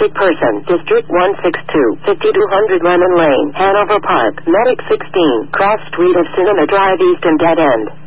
sick person, District 162, 5200 Lemon Lane, Hanover Park, Medic 16, Cross Street of Cinema Drive East and Dead End.